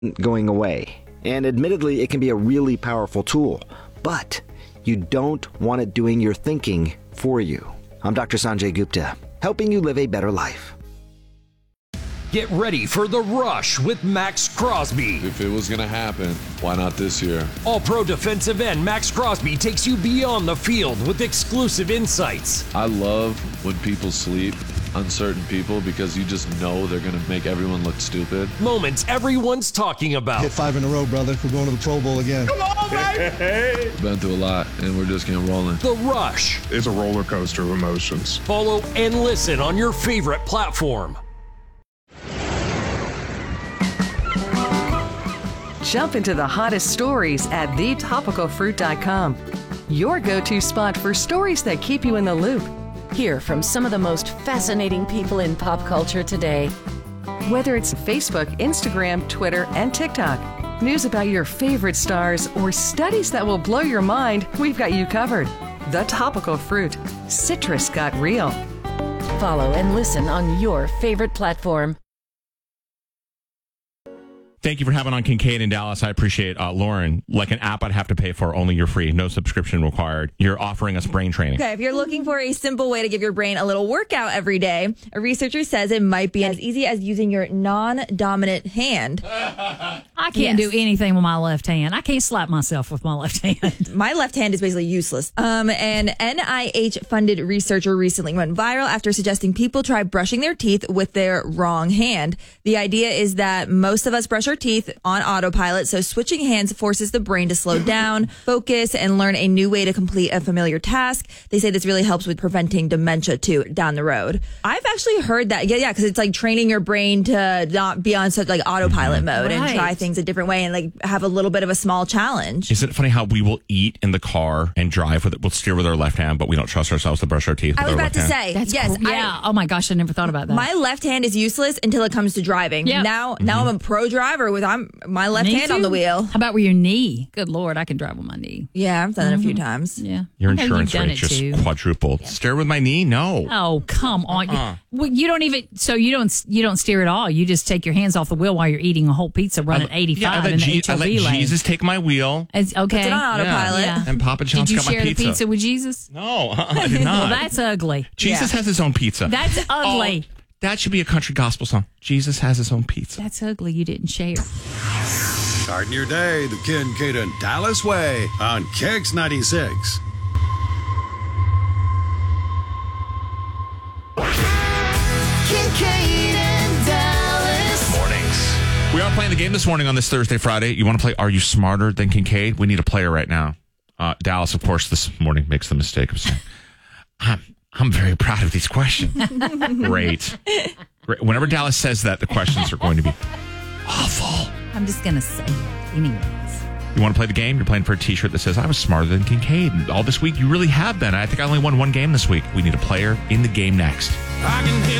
going away. And admittedly, it can be a really powerful tool, but you don't want it doing your thinking for you. I'm Dr. Sanjay Gupta, helping you live a better life. Get ready for The Rush with Max Crosby. If it was going to happen, why not this year? All-pro defensive end Max Crosby takes you beyond the field with exclusive insights. I love when people sleep, uncertain people, because you just know they're going to make everyone look stupid. Moments everyone's talking about. Hit 5 in a row, brother. We're going to the Pro Bowl again. Come on, baby! Been through a lot, and we're just getting rolling. The Rush. It's a roller coaster of emotions. Follow and listen on your favorite platform. Jump into the hottest stories at thetopicalfruit.com. Your go-to spot for stories that keep you in the loop. Hear from some of the most fascinating people in pop culture today. Whether it's Facebook, Instagram, Twitter, and TikTok, news about your favorite stars, or studies that will blow your mind, we've got you covered. The Topical Fruit. Citrus got real. Follow and listen on your favorite platform. Thank you for having on Kincaid in Dallas. I appreciate Lauren. Like an app I'd have to pay for, only you're free. No subscription required. You're offering us brain training. Okay, if you're looking for a simple way to give your brain a little workout every day, a researcher says it might be as easy as using your non-dominant hand. I can't do anything with my left hand. I can't slap myself with my left hand. My left hand is basically useless. An NIH-funded researcher recently went viral after suggesting people try brushing their teeth with their wrong hand. The idea is that most of us brush our teeth on autopilot, so switching hands forces the brain to slow down, focus, and learn a new way to complete a familiar task. They say this really helps with preventing dementia too down the road. I've actually heard that, because it's like training your brain to not be on such like autopilot mode and try things a different way and like have a little bit of a small challenge. Isn't it funny how we will eat in the car and drive with it? We'll steer with our left hand, but we don't trust ourselves to brush our teeth with our left hand. I was about to say, yes. Cool. Yeah. Oh my gosh, I never thought about that. My left hand is useless until it comes to driving. Yep. Now I'm a pro driver with my left hand on the wheel. How about with your knee? Good Lord, I can drive with my knee. Yeah, I've done it a few times. Yeah. Your insurance rate just quadrupled. Yeah. Steer with my knee? No. Oh, come on. Well, you don't even, so you don't steer at all. You just take your hands off the wheel while you're eating a whole pizza running 85 in the HOV lane. I let Jesus take my wheel. Okay. Puts it on autopilot. Yeah. And Papa John's got my pizza. Did you share the pizza with Jesus? No, I did not. Well, that's ugly. Jesus has his own pizza. That's ugly. Oh, that should be a country gospel song. Jesus has his own pizza. That's ugly. You didn't share. Starting your day the Kincaid and Dallas way on Kicks 96. Kincaid and Dallas mornings. We are playing the game this morning on this Thursday, Friday. You want to play Are You Smarter Than Kincaid? We need a player right now. Dallas, of course, this morning makes the mistake of saying, I'm very proud of these questions. Great. Whenever Dallas says that, the questions are going to be awful. I'm just going to say it anyways. You want to play the game? You're playing for a t-shirt that says, I was smarter than Kincaid. And all this week, you really have been. I think I only won one game this week. We need a player in the game next. I can hear